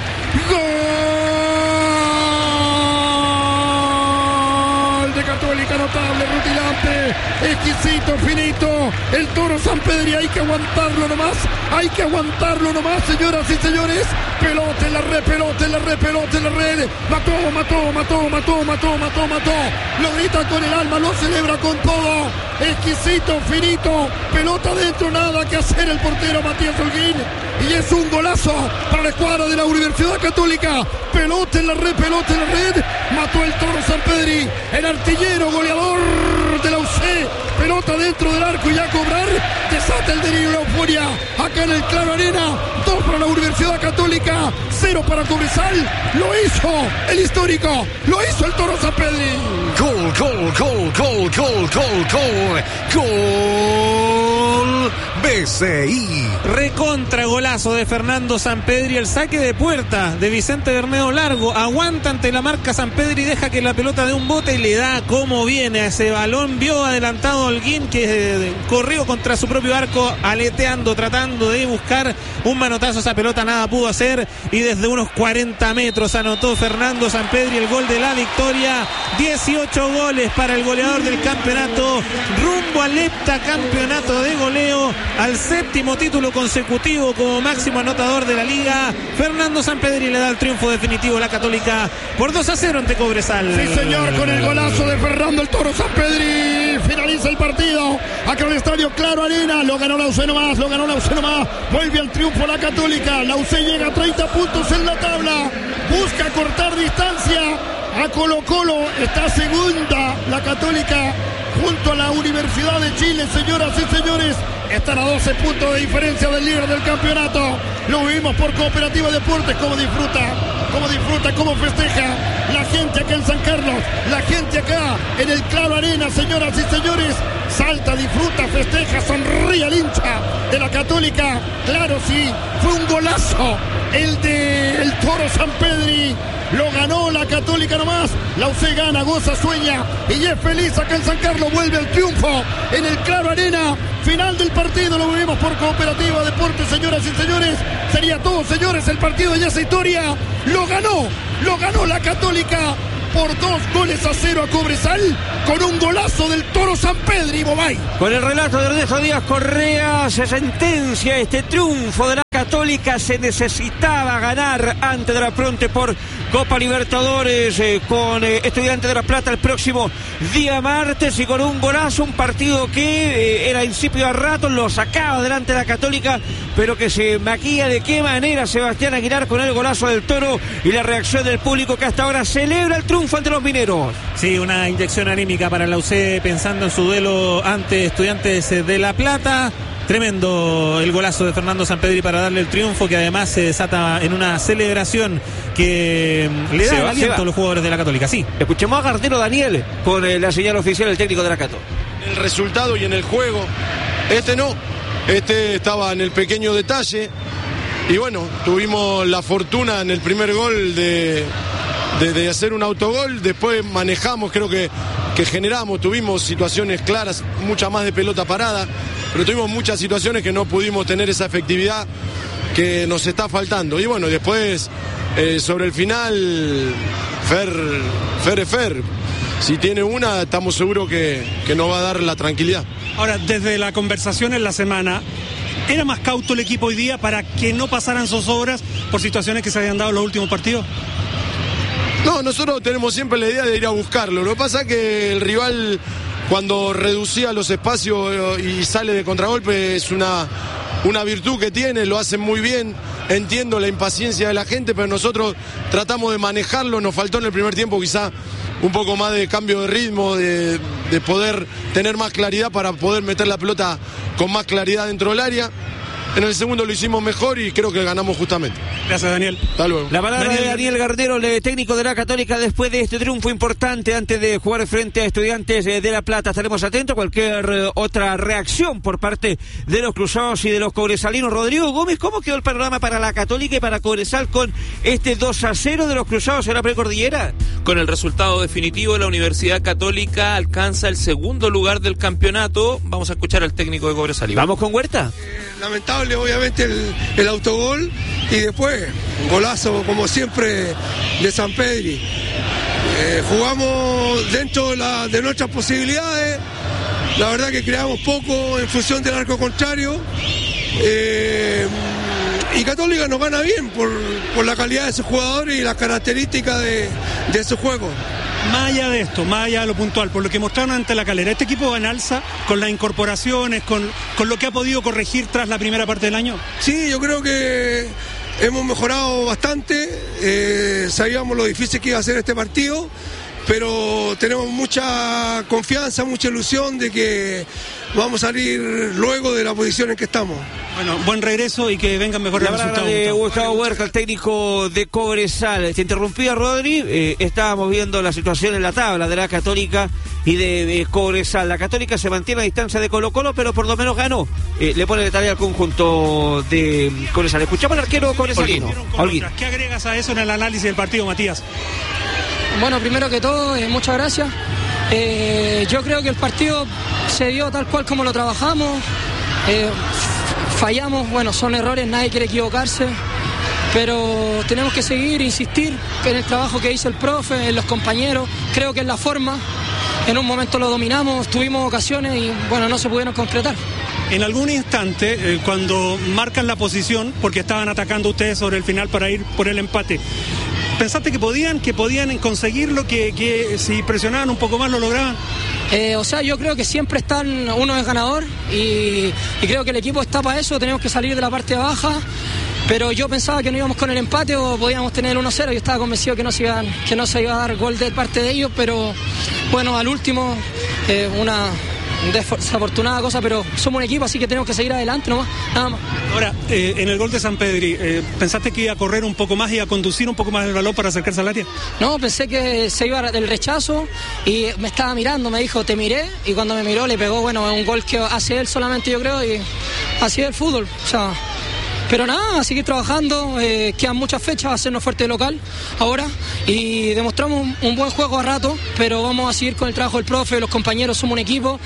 gol de Católica, notable, rutilante, exquisito, finito, el Toro Sampedri, hay que aguantarlo nomás. Hay que aguantarlo nomás, señoras y señores. Pelota en la red, pelota en la red, pelota en la red. Mató, mató, mató, mató, mató, mató, mató. Lo grita con el alma, lo celebra con todo. Exquisito, finito. Pelota dentro, nada que hacer el portero Matías Holguín. Y es un golazo para la escuadra de la Universidad Católica. Pelota en la red, pelota en la red. Mató el Toro Sampedri, el artillero goleador de la U C. Pelota dentro del arco y a cobrar. Desata el delirio y la euforia. Acá en el Claro Arena. Dos para la Universidad Católica. Cero para Cobresal. Lo hizo el histórico. Lo hizo el Toro Sampedri. Gol, gol, gol, gol, gol, gol, gol. Gol. B C I. Recontra golazo de Fernando Sampedri. El saque de puerta de Vicente Bermejo largo. Aguanta ante la marca Sampedri. Deja que la pelota dé un bote y le da como viene a ese balón. Vio adelantado Holguín que eh, corrió contra su propio arco, aleteando, tratando de buscar un manotazo. Esa pelota nada pudo hacer y desde unos cuarenta metros anotó Fernando Sampedri el gol de la victoria. dieciocho goles para el goleador del campeonato, rumbo al heptacampeonato de goleo, al séptimo título consecutivo como máximo anotador de la liga. Fernando Sampedri le da el triunfo definitivo a la Católica por dos a cero ante Cobresal. Sí, señor, con el golazo de Fernando el Toro Sampedri finaliza el partido acá en el estadio Claro Arena. Lo ganó la U C nomás, lo ganó la U C nomás. Vuelve al triunfo la Católica. La U C llega a treinta puntos en la tabla, busca cortar distancia a Colo Colo. Está segunda la Católica junto a la Universidad de Chile, señoras y señores. Están a doce puntos de diferencia del líder del campeonato. Lo vivimos por Cooperativa Deportes. Cómo disfruta, cómo disfruta, cómo festeja la gente acá en San Carlos, la gente acá en el Claro Arena, señoras y señores. Salta, disfruta, festeja, sonríe al hincha de la Católica. Claro, sí, fue un golazo el de el Toro Sampedri. lo ganó la Católica nomás. La U C gana, goza, sueña y es feliz acá en San Carlos. Vuelve el triunfo en el Claro Arena. Final del partido, lo vivimos por Cooperativa Deportes, señoras y señores. Sería todo, señores, el partido ya es historia. Lo ganó, lo ganó la Católica por dos goles a cero a Cobresal, con un golazo del Toro Sampedri y Bobay. Con el relato de Ernesto Díaz Correa, se sentencia este triunfo de la Católica. Se necesitaba ganar antes de la Fronte por Copa Libertadores eh, con eh, Estudiantes de La Plata el próximo día martes, y con un golazo, un partido que eh, era incipio a ratos, lo sacaba delante de la Católica, pero que se maquilla de qué manera Sebastián Aguilar con el golazo del Toro y la reacción del público que hasta ahora celebra el triunfo ante los mineros. Sí, una inyección anímica para la U C pensando en su duelo ante Estudiantes de La Plata. Tremendo el golazo de Fernando Sampedri para darle el triunfo, que además se desata en una celebración que le da aliento a los jugadores de la Católica. Sí. Escuchemos a Gardero Daniel con eh, la señal oficial del técnico de la Cato. El resultado y en el juego, este no, este estaba en el pequeño detalle y bueno, tuvimos la fortuna en el primer gol de, de, de hacer un autogol, después manejamos, creo que, que generamos, tuvimos situaciones claras, mucha más de pelota parada, pero tuvimos muchas situaciones que no pudimos tener esa efectividad que nos está faltando. Y bueno, después, eh, sobre el final, Fer, Fer es Fer. Si tiene una, estamos seguros que, que nos va a dar la tranquilidad. Ahora, desde la conversación en la semana, ¿era más cauto el equipo hoy día para que no pasaran zozobras por situaciones que se habían dado en los últimos partidos? No, nosotros tenemos siempre la idea de ir a buscarlo. Lo que pasa es que el rival, cuando reducía los espacios y sale de contragolpe, es una, una virtud que tiene, lo hacen muy bien. Entiendo la impaciencia de la gente, pero nosotros tratamos de manejarlo. Nos faltó en el primer tiempo quizá un poco más de cambio de ritmo, de, de poder tener más claridad para poder meter la pelota con más claridad dentro del área. En el segundo lo hicimos mejor y creo que ganamos justamente. Gracias, Daniel. Hasta luego. La palabra Daniel. de Daniel Gardero, el técnico de la Católica, después de este triunfo importante antes de jugar frente a Estudiantes de La Plata. Estaremos atentos a cualquier eh, otra reacción por parte de los cruzados y de los cobresalinos. Rodrigo Gómez, ¿cómo quedó el panorama para la Católica y para Cobresal con este dos a cero de los cruzados en la precordillera? Con el resultado definitivo, la Universidad Católica alcanza el segundo lugar del campeonato. Vamos a escuchar al técnico de Cobresal. Vamos con Huerta. Eh, lamentable obviamente el, el autogol y después un golazo como siempre de Sampedri. Eh, jugamos dentro de, la, de nuestras posibilidades, la verdad que creamos poco en función del arco contrario. Eh, y Católica nos gana bien por, por la calidad de sus jugadores y las características de, de su juego. Más allá de esto, más allá de lo puntual, por lo que mostraron ante la Calera, ¿este equipo va en alza con las incorporaciones, con, con lo que ha podido corregir tras la primera parte del año? Sí, yo creo que hemos mejorado bastante, eh, sabíamos lo difícil que iba a ser este partido, pero tenemos mucha confianza, mucha ilusión de que vamos a salir luego de la posición en que estamos. Bueno, buen regreso y que vengan mejores la resultados. De Gustavo Huerta, el técnico de Cobresal. Se interrumpía Rodri, eh, estábamos viendo la situación en la tabla de la Católica y de, de Cobresal. La Católica se mantiene a distancia de Colo Colo, pero por lo menos ganó. Eh, le pone de tarea al conjunto de Cobresal. Escuchamos al arquero cobresalino. ¿Qué agregas a eso en el análisis del partido, Matías? Bueno, primero que todo, eh, muchas gracias. Eh, yo creo que el partido se dio tal cual como lo trabajamos. Eh, fallamos, bueno, son errores, nadie quiere equivocarse, pero tenemos que seguir, insistir en el trabajo que hizo el profe, en los compañeros. Creo que es la forma. En un momento lo dominamos, tuvimos ocasiones y bueno, no se pudieron concretar. En algún instante, eh, cuando marcan la posición, porque estaban atacando ustedes sobre el final para ir por el empate, ¿pensaste que podían, que podían conseguirlo, que, que si presionaban un poco más lo lograban? Eh, o sea, yo creo que siempre están, uno es ganador y, y creo que el equipo está para eso, tenemos que salir de la parte baja, pero yo pensaba que no íbamos con el empate o podíamos tener uno cero, yo estaba convencido que no se, iban, que no se iba a dar gol de parte de ellos, pero bueno, al último, eh, una desafortunada cosa, pero somos un equipo, así que tenemos que seguir adelante nomás, nada más. Ahora, eh, en el gol de Sampedri, eh, ¿pensaste que iba a correr un poco más y a conducir un poco más el balón para acercarse al área? No, pensé que se iba del rechazo y me estaba mirando, me dijo, te miré, y cuando me miró le pegó, bueno, un gol que hace él solamente, yo creo, y así es el fútbol, o sea, pero nada, a seguir trabajando, eh, quedan muchas fechas, a hacernos fuerte de local ahora, y demostramos un, un buen juego a rato, pero vamos a seguir con el trabajo del profe, los compañeros, somos un equipo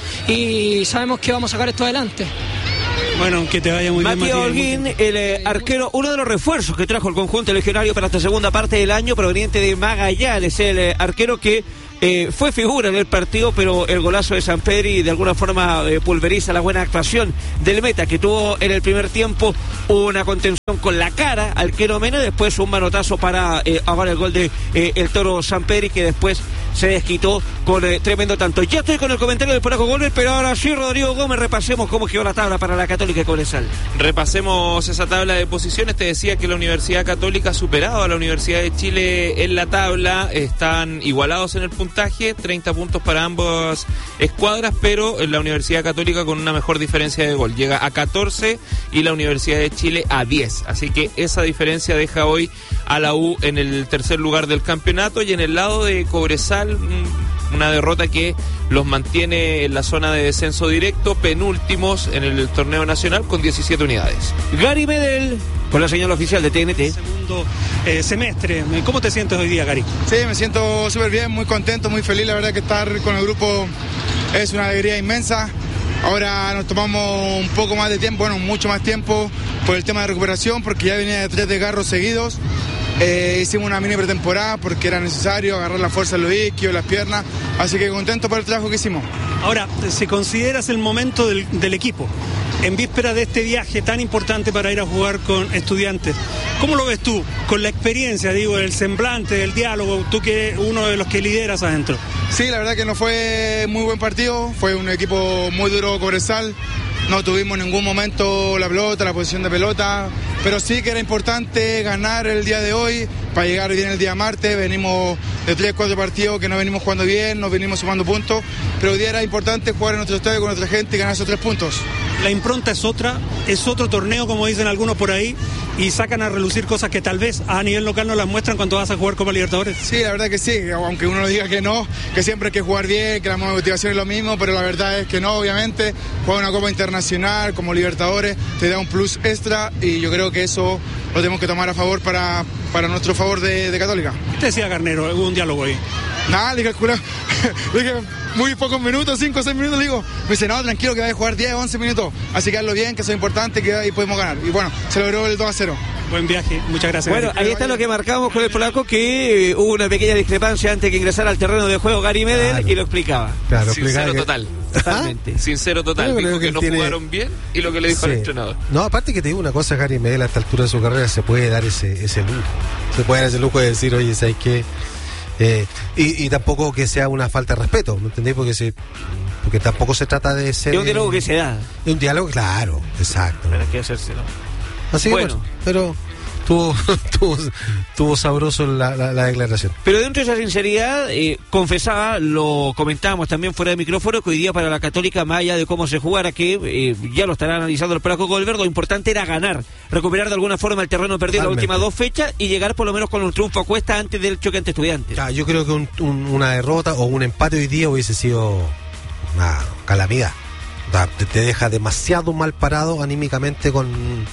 y sabemos que vamos a sacar esto adelante. Bueno, que te vaya muy Matías bien, Matías. Holguín, el eh, arquero, uno de los refuerzos que trajo el conjunto legionario para esta segunda parte del año, proveniente de Magallanes, el eh, arquero que eh, fue figura en el partido, pero el golazo de Sampedri de alguna forma eh, pulveriza la buena actuación del meta, que tuvo en el primer tiempo una contención con la cara al Quero Mena, después un manotazo para eh, ahogar el gol de eh, el Toro Sampedri, que después se desquitó con eh, tremendo tanto. Ya estoy con el comentario del polaco Golver, pero ahora sí, Rodrigo Gómez, repasemos cómo quedó la tabla para la Católica y Cobresal. Repasemos esa tabla de posiciones. Te decía que la Universidad Católica ha superado a la Universidad de Chile en la tabla, están igualados en el puntaje, treinta puntos para ambas escuadras, pero la Universidad Católica con una mejor diferencia de gol, llega a catorce y la Universidad de Chile a diez, así que esa diferencia deja hoy a la U en el tercer lugar del campeonato, y en el lado de Cobresal una derrota que los mantiene en la zona de descenso directo, penúltimos en el torneo nacional con diecisiete unidades. Gary Medel, con la señal oficial de T N T. Segundo eh, semestre, ¿cómo te sientes hoy día, Gary? Sí, me siento súper bien, muy contento, muy feliz, la verdad que estar con el grupo es una alegría inmensa. Ahora nos tomamos un poco más de tiempo, bueno, mucho más tiempo por el tema de recuperación, porque ya venía de tres desgarros seguidos. Eh, hicimos una mini pretemporada porque era necesario agarrar la fuerza en los isquios, las piernas, así que contento por el trabajo que hicimos. Ahora, si consideras el momento del, del equipo, en víspera de este viaje tan importante para ir a jugar con Estudiantes, ¿cómo lo ves tú? Con la experiencia, digo, el semblante, el diálogo, tú que eres uno de los que lideras adentro. Sí, la verdad que no fue muy buen partido, fue un equipo muy duro Cobresal. No tuvimos en ningún momento la pelota, la posición de pelota, pero sí que era importante ganar el día de hoy para llegar bien el día martes. Venimos de tres, cuatro partidos que no venimos jugando bien, nos venimos sumando puntos, pero hoy día era importante jugar en nuestro estadio con nuestra gente y ganar esos tres puntos. La impronta es otra, es otro torneo, como dicen algunos por ahí, y sacan a relucir cosas que tal vez a nivel local no las muestran cuando vas a jugar Copa Libertadores. Sí, la verdad que sí, aunque uno diga que no, que siempre hay que jugar bien, que la motivación es lo mismo, pero la verdad es que no, obviamente, jugar una Copa Internacional como Libertadores te da un plus extra y yo creo que eso lo tenemos que tomar a favor para, para nuestro favor de, de Católica. ¿Qué te decía Garnero? Hubo un diálogo ahí. Nada, le dije al curado, le dije muy pocos minutos, cinco o seis minutos, le digo, me dice, no, tranquilo que va a jugar diez, once minutos, así que hazlo bien, que eso es importante, que ahí podemos ganar. Y bueno, se logró el dos a cero. Buen viaje, muchas gracias. Bueno, ahí está lo que marcamos con el polaco, que eh, hubo una pequeña discrepancia antes que ingresara al terreno de juego Gary Medel, claro, y lo explicaba. Claro, sincero que... total. Totalmente. ¿Ah? Sincero total. Dijo que, que no tiene... jugaron bien y lo que le dijo sí. al entrenador. No, aparte que te digo una cosa, Gary Medel a esta altura de su carrera se puede dar ese, ese lujo. Se puede dar ese lujo de decir, oye, ¿sabes qué? Eh, y, y tampoco que sea una falta de respeto, ¿me entendés? Porque se, porque tampoco se trata de ser... Es un diálogo que se da. Es un diálogo, claro, exacto. Pero hay que hacérselo. Así bueno. que bueno, pero... Tuvo, tuvo, tuvo sabroso la, la, la declaración. Pero dentro de esa sinceridad, eh, confesaba, lo comentábamos también fuera de micrófono, que hoy día para la Católica, más allá de cómo se jugara, que eh, ya lo estará analizando el polaco Golver, lo importante era ganar, recuperar de alguna forma el terreno perdido en las últimas dos fechas y llegar por lo menos con un triunfo a cuesta antes del choque ante Estudiantes. Ya, yo creo que un, un, una derrota o un empate hoy día hubiese sido una calamidad. Te, te deja demasiado mal parado anímicamente con...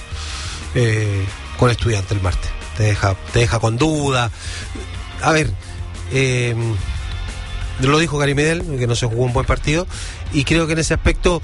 Eh, con Estudiantes el martes, te deja, te deja con duda. A ver, eh, lo dijo Gary Medel, que no se jugó un buen partido, y creo que en ese aspecto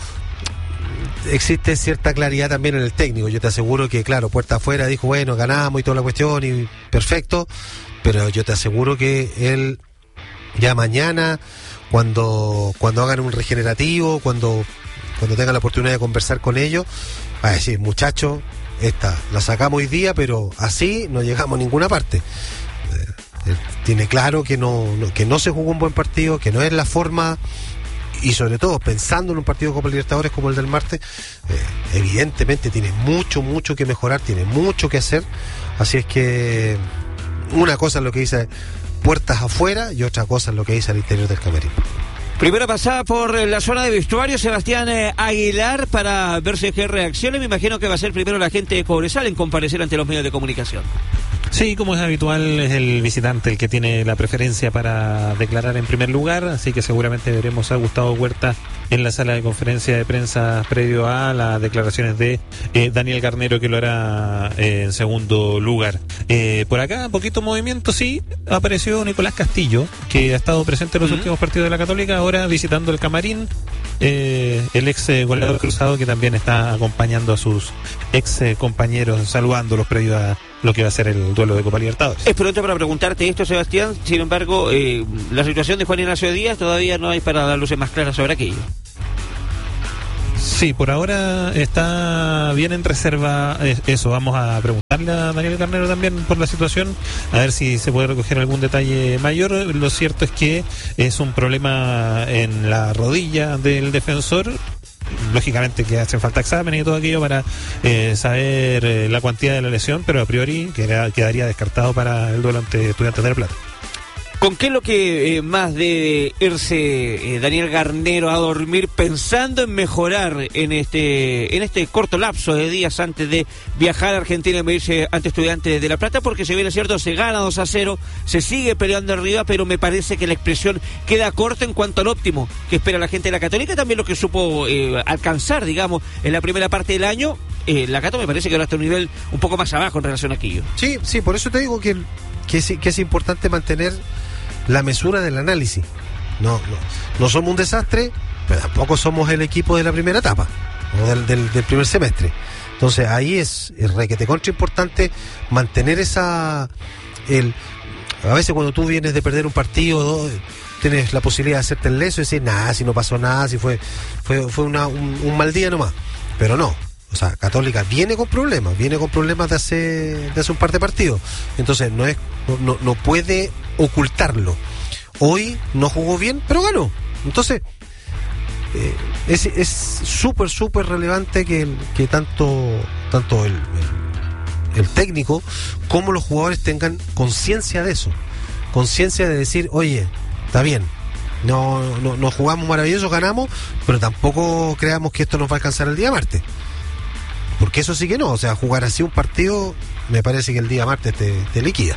existe cierta claridad también en el técnico. Yo te aseguro que, claro, puerta afuera dijo, bueno, ganamos y toda la cuestión, y perfecto, pero yo te aseguro que él ya mañana, cuando, cuando hagan un regenerativo, cuando, cuando tengan la oportunidad de conversar con ellos, va a decir, muchachos, esta la sacamos hoy día, pero así no llegamos a ninguna parte. Eh, él tiene claro que no, no, que no se jugó un buen partido, que no es la forma, y sobre todo pensando en un partido de Copa Libertadores como el del martes, eh, evidentemente tiene mucho, mucho que mejorar, tiene mucho que hacer. Así es que una cosa es lo que dice puertas afuera y otra cosa es lo que dice al interior del camerino. Primera pasada por la zona de vestuario, Sebastián eh, Aguilar, para ver si hay reacciones. Me imagino que va a ser primero la gente de Cobresal en comparecer ante los medios de comunicación. Sí, como es habitual, es el visitante el que tiene la preferencia para declarar en primer lugar, así que seguramente veremos a Gustavo Huerta en la sala de conferencia de prensa previo a las declaraciones de eh, Daniel Garnero, que lo hará eh, en segundo lugar. Eh, por acá, poquito movimiento, sí, apareció Nicolás Castillo, que ha estado presente en los uh-huh. últimos partidos de la Católica, ahora visitando el camarín. Eh, el ex eh, goleador cruzado, que también está acompañando a sus ex eh, compañeros, saludándolos previo a lo que va a ser el duelo de Copa Libertadores. Es pronto para preguntarte esto, Sebastián. Sin embargo, eh, la situación de Juan Ignacio Díaz todavía no hay para dar luces más claras sobre aquello. Sí, por ahora está bien en reserva. Eso, vamos a preguntarle a Daniel Garnero también por la situación, a ver si se puede recoger algún detalle mayor. Lo cierto es que es un problema en la rodilla del defensor. Lógicamente que hacen falta exámenes y todo aquello para eh, saber eh, la cuantía de la lesión, pero a priori queda, quedaría descartado para el duelo ante Estudiantes de La Plata. ¿Con qué es lo que eh, más debe irse eh, Daniel Garnero a dormir pensando en mejorar en este en este corto lapso de días antes de viajar a Argentina y medirse ante Estudiantes de La Plata? Porque si bien es cierto, se gana dos a cero, se sigue peleando arriba, pero me parece que la expresión queda corta en cuanto al óptimo que espera la gente de la Católica, también lo que supo eh, alcanzar, digamos, en la primera parte del año. Eh, la Cato me parece que ahora está a un nivel un poco más abajo en relación a aquello. Sí, sí, por eso te digo que, que, es, que es importante mantener la mesura del análisis. No, no, no somos un desastre, pero tampoco somos el equipo de la primera etapa, o del, del, del primer semestre. Entonces ahí es, es requete contra importante mantener esa... el a veces cuando tú vienes de perder un partido, ¿no?, tienes la posibilidad de hacerte el leso y decir, nada, si no pasó nada, si fue fue, fue una, un, un mal día nomás. Pero no. O sea, Católica viene con problemas, viene con problemas de hace, de hace un par de partidos. Entonces no es, no, no, no puede ocultarlo. Hoy no jugó bien, pero ganó. Entonces, eh, es es súper, súper relevante que, que tanto, tanto el, el, el técnico como los jugadores tengan conciencia de eso. Conciencia de decir, oye, está bien, no, no, no jugamos maravilloso, ganamos, pero tampoco creamos que esto nos va a alcanzar el día martes. Porque eso sí que no, o sea, jugar así un partido, me parece que el día martes te, te liquida.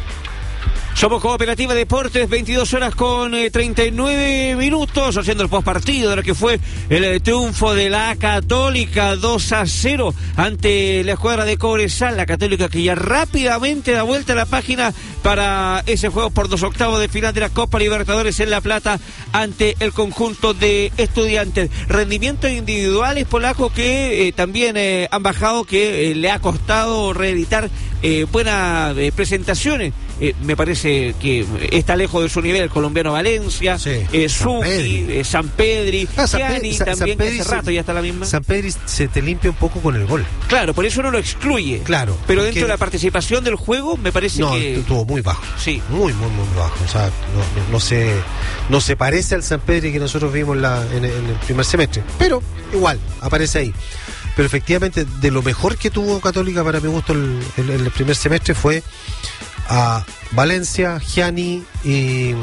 Somos Cooperativa Deportes, veintidós horas con eh, treinta y nueve minutos, haciendo el postpartido de lo que fue el eh, triunfo de la Católica dos a cero ante la escuadra de Cobresal. La Católica que ya rápidamente da vuelta a la página para ese juego por dos octavos de final de la Copa Libertadores en La Plata ante el conjunto de Estudiantes. Rendimientos individuales, Polaco, que eh, también eh, han bajado, que eh, le ha costado reeditar eh, buenas eh, presentaciones. Eh, me parece que está lejos de su nivel el colombiano Valencia, sí, eh, Suki, eh, Sampedri, ah, Gianni también, San que hace rato ya está la misma. Sampedri se te limpia un poco con el gol. Claro, por eso no lo excluye. Claro. Pero porque... dentro de la participación del juego me parece no, que... No, estuvo muy bajo. Sí. Muy, muy, muy bajo. O sea, no, no, no, se, no se parece al Sampedri que nosotros vimos la, en, en el primer semestre. Pero igual, aparece ahí. Pero efectivamente, de lo mejor que tuvo Católica para mi gusto el, el, el primer semestre fue a Valencia, Gianni y,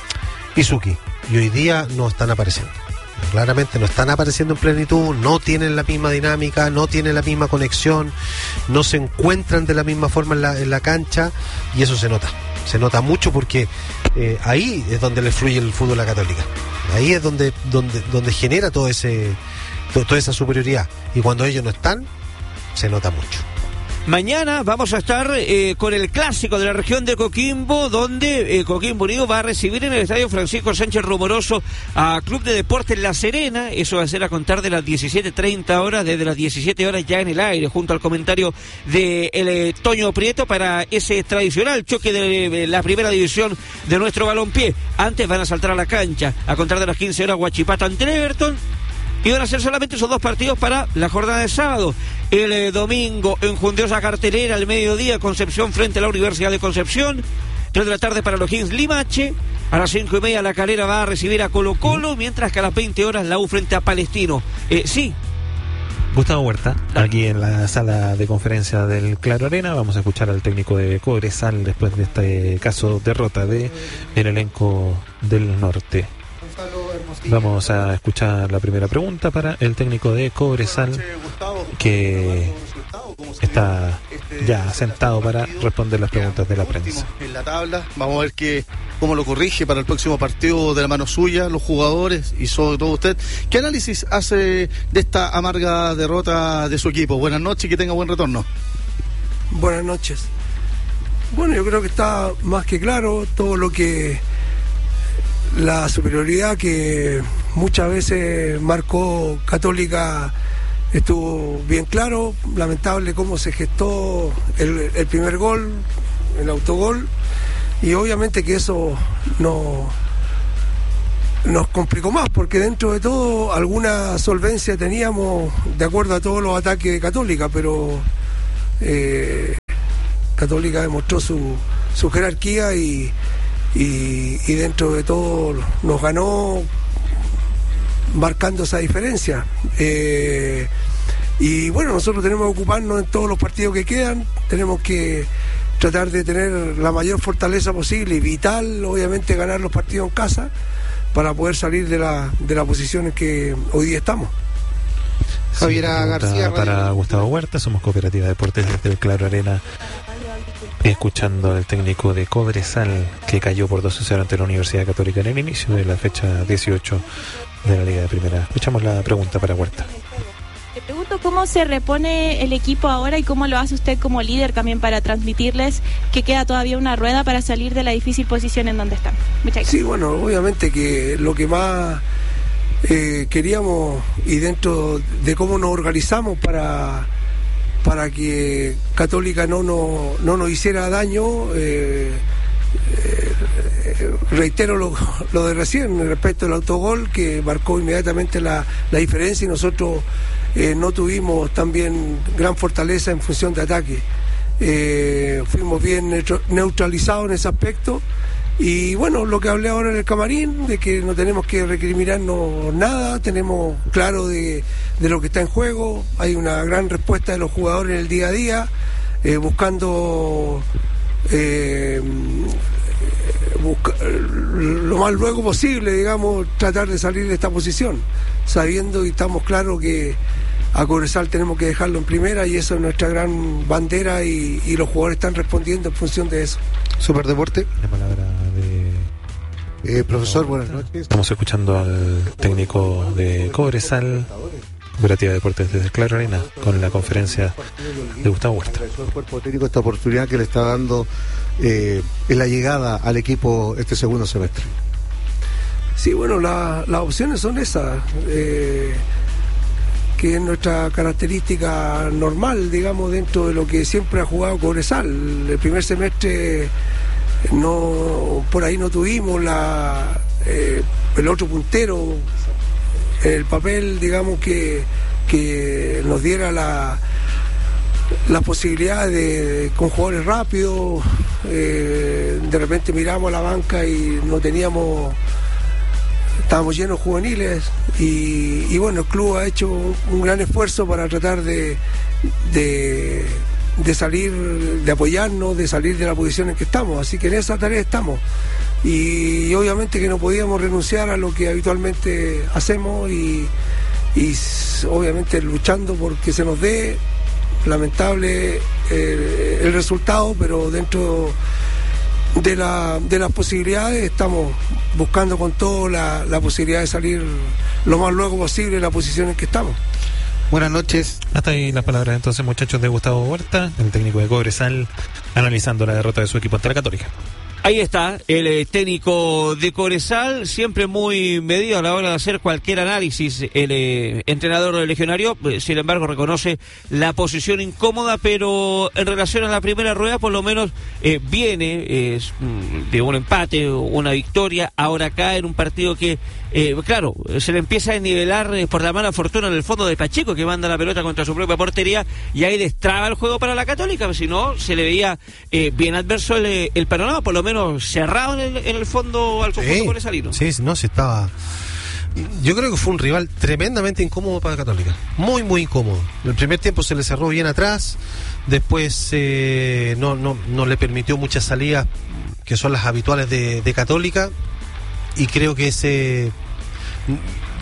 y Suki. Y hoy día no están apareciendo. Claramente no están apareciendo en plenitud, no tienen la misma dinámica, no tienen la misma conexión, no se encuentran de la misma forma en la, en la cancha, y eso se nota. Se nota mucho porque eh, ahí es donde le fluye el fútbol a la Católica. Ahí es donde, donde, donde genera todo ese, to, toda esa superioridad. Y cuando ellos no están, se nota mucho. Mañana vamos a estar eh, con el clásico de la región de Coquimbo, donde eh, Coquimbo Unido va a recibir en el estadio Francisco Sánchez Rumoroso a Club de Deportes La Serena. Eso va a ser a contar de las diecisiete treinta horas, desde las diecisiete horas ya en el aire, junto al comentario de el, eh, Toño Prieto para ese tradicional choque de, de la primera división de nuestro balompié. Antes van a saltar a la cancha a contar de las quince horas Huachipato ante el Everton. Y van a ser solamente esos dos partidos para la jornada de sábado. El eh, domingo, enjundiosa cartelera, al mediodía, Concepción frente a la Universidad de Concepción. tres de la tarde para los O'Higgins Limache. A las cinco y media La Calera va a recibir a Colo Colo, mientras que a las veinte horas la U frente a Palestino. Eh, sí. Gustavo Huerta, aquí en la sala de conferencia del Claro Arena. Vamos a escuchar al técnico de Cobresal después de este caso derrota de el elenco del norte. Vamos a escuchar la primera pregunta para el técnico de Cobresal, que está ya sentado para responder las preguntas de la prensa. En la tabla, vamos a ver que, cómo lo corrige para el próximo partido de la mano suya, los jugadores y sobre todo usted. ¿Qué análisis hace de esta amarga derrota de su equipo? Buenas noches y que tenga buen retorno. Buenas noches. Bueno, yo creo que está más que claro todo lo que la superioridad que muchas veces marcó Católica estuvo bien claro. Lamentable cómo se gestó el, el primer gol, el autogol, y obviamente que eso no nos complicó más, porque dentro de todo alguna solvencia teníamos de acuerdo a todos los ataques de Católica, pero eh, Católica demostró su, su jerarquía y, y, y dentro de todo nos ganó marcando esa diferencia. Eh, y bueno, nosotros tenemos que ocuparnos en todos los partidos que quedan, tenemos que tratar de tener la mayor fortaleza posible y vital, obviamente, ganar los partidos en casa para poder salir de la, de la posición en que hoy día estamos. Javier García para Gustavo Huerta, somos Cooperativa de Deportes desde el Claro Arena, escuchando al técnico de Cobresal que cayó por dos a cero ante la Universidad Católica en el inicio de la fecha dieciocho de la Liga de Primera. Escuchamos la pregunta para Huerta. Te pregunto cómo se repone el equipo ahora y cómo lo hace usted como líder también para transmitirles que queda todavía una rueda para salir de la difícil posición en donde están. Muchas gracias. Sí, bueno, obviamente que lo que más eh, queríamos y dentro de cómo nos organizamos para para que Católica no, no, no nos hiciera daño, eh, eh, reitero lo, lo de recién respecto al autogol que marcó inmediatamente la, la diferencia, y nosotros eh, no tuvimos también gran fortaleza en función de ataque. Eh, fuimos bien neutralizados en ese aspecto. Y bueno, lo que hablé ahora en el camarín, de que no tenemos que recriminarnos nada, tenemos claro de, de lo que está en juego, hay una gran respuesta de los jugadores en el día a día, eh, buscando eh, busca, lo más luego posible, digamos, tratar de salir de esta posición, sabiendo y estamos claros que a Cobresal tenemos que dejarlo en primera y eso es nuestra gran bandera y, y los jugadores están respondiendo en función de eso. Superdeporte. La palabra de eh, profesor, buenas noches. Estamos escuchando al técnico de Cobresal, Cooperativa de Deportes desde Claro Arena, con la conferencia de Gustavo Huerta. El cuerpo técnico, esta oportunidad que le está dando eh, en la llegada al equipo este segundo semestre. Sí, bueno, la, las opciones son esas. Eh, que es nuestra característica normal, digamos, dentro de lo que siempre ha jugado Cobresal. El primer semestre no, por ahí no tuvimos la eh, el otro puntero, el papel, digamos, que, que nos diera la, la posibilidad de, con jugadores rápidos, eh, de repente miramos a la banca y no teníamos... Estábamos llenos juveniles y, y bueno, el club ha hecho un, un gran esfuerzo para tratar de, de, de salir, de apoyarnos, de salir de la posición en que estamos. Así que en esa tarea estamos. Y, y obviamente que no podíamos renunciar a lo que habitualmente hacemos y, y obviamente luchando porque se nos dé. Lamentable eh, el resultado, pero dentro de la de las posibilidades estamos buscando con todo la, la posibilidad de salir lo más luego posible de la posición en que estamos. Buenas noches. Hasta ahí las palabras entonces, muchachos, de Gustavo Huerta, el técnico de Cobresal, analizando la derrota de su equipo ante la Católica. Ahí está, el eh, técnico de Cobresal, siempre muy medido a la hora de hacer cualquier análisis. El eh, entrenador del legionario, eh, sin embargo, reconoce la posición incómoda, pero en relación a la primera rueda, por lo menos eh, viene eh, de un empate, una victoria, ahora cae en un partido que, eh, claro, se le empieza a nivelar eh, por la mala fortuna en el fondo de Pacheco, que manda la pelota contra su propia portería, y ahí destraba el juego para la Católica, si no, se le veía eh, bien adverso el, el panorama, por lo menos cerrado en el, en el fondo al conjunto coresalino. Sí, no, se estaba... Yo creo que fue un rival tremendamente incómodo para Católica. Muy, muy incómodo. El primer tiempo se le cerró bien atrás, después eh, no, no, no le permitió muchas salidas que son las habituales de, de Católica, y creo que ese...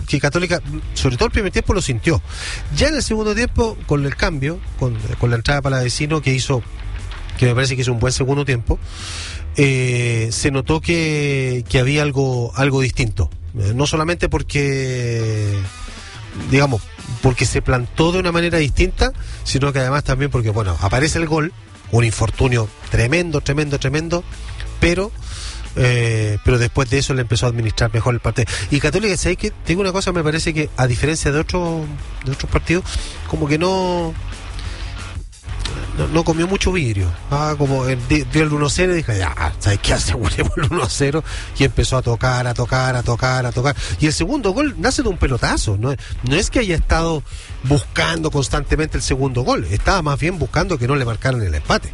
que Católica, sobre todo el primer tiempo, lo sintió. Ya en el segundo tiempo, con el cambio, con, con la entrada para Palavecino, que hizo, que me parece que hizo un buen segundo tiempo, eh, se notó que, que había algo, algo distinto. Eh, no solamente porque, digamos, porque se plantó de una manera distinta, sino que además también porque, bueno, aparece el gol, un infortunio tremendo, tremendo, tremendo, pero eh, pero después de eso le empezó a administrar mejor el partido. Y Católica, ¿sabes qué? Tengo una cosa, me parece que a diferencia de otros de otros partidos, como que no no, no comió mucho vidrio. Ah, como el, dio el uno cero y dije, ya, ¿sabes qué? Aseguremos el uno cero, y empezó a tocar, a tocar, a tocar, a tocar. Y el segundo gol nace de un pelotazo, no, no es que haya estado buscando constantemente el segundo gol, estaba más bien buscando que no le marcaran el empate.